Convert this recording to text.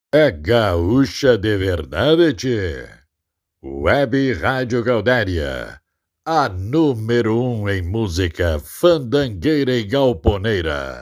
É gaúcha de verdade, tchê. Web Rádio Gaudéria, a número 1 em música fandangueira e galponeira.